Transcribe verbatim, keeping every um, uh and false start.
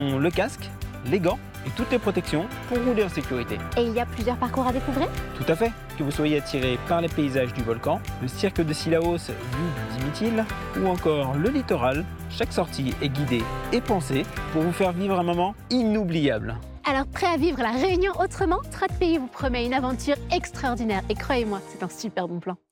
le casque, les gants et toutes les protections pour rouler en sécurité. Et il y a plusieurs parcours à découvrir? Tout à fait. Que vous soyez attiré par les paysages du volcan, le cirque de Sillaos vu du Dimitil ou encore le littoral, chaque sortie est guidée et pensée pour vous faire vivre un moment inoubliable. Alors prêt à vivre la Réunion autrement? Trotpay vous promet une aventure extraordinaire et croyez-moi, c'est un super bon plan.